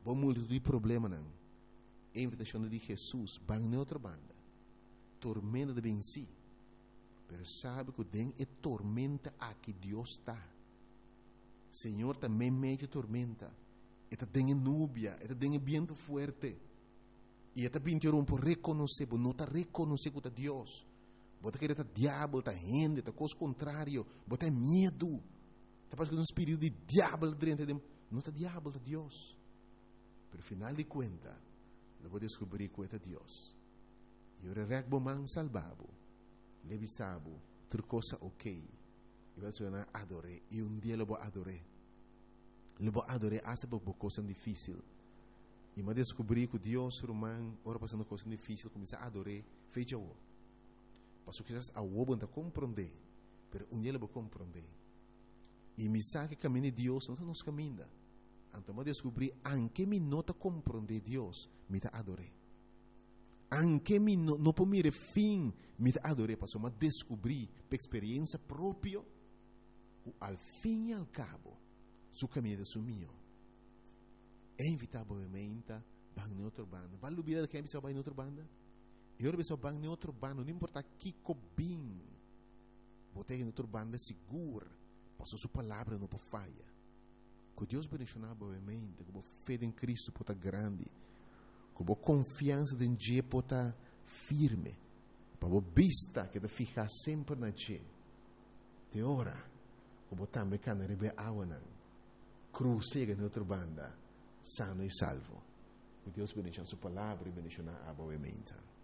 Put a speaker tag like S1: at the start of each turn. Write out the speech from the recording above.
S1: bom multitud de problema não. A invitação de Jesus, bang na outra banda. Tormenta de venci. Pero sabe que den é tormenta a que Deus está. Senhor também mete tormenta. Eta tem núbia, eta tem viento fuerte. E eta pintou por reconhecer, por não reconhecer que é Deus. Bota que é diabo, tá gente, tá coisa contrário, bota medo. Tá parece que um espírito de diabo dentro de não tá diabo, tá Deus. Pero final de conta, eu vou descobrir que é Deus. E o recbo man salvabo, levisabo, tudo coisa ok. E vai ser adoré, e dia eu vou adoré. Eu vou adoré essa coisa difícil. E me descobri que Deus, romano, ora passando coisa difícil, começa a adorar, fecha o. Passo que a oba não compreender, pero dia eu vou compreender. E me sabe que caminho de Deus não nos caminha. Então me descobri, anche me nota compreender Deus, me ta adoré. Anche me não por mire fim, me ta adoré, passo me descobri, por experiência própria, al fim e al cabo, su caminho é su mio. É inevitavelmente bang em outra banda. Vale olvidar que é pessoa bang em outra banda? Eu pessoa bang em outra banda, não importa que cobim. Botei em outra banda segura, passou sua palavra não por falha. Que Deus bendicionar boamente, que a fé em Cristo pode estar grande, que a confiança em Deus pode estar firme, para a vista que te ficar sempre na Deus. Te ora, que a também can rebe água, cruzega em outra banda. Sano e salvo. Que Deus bendiga a sua palavra e bendiga a boa mente.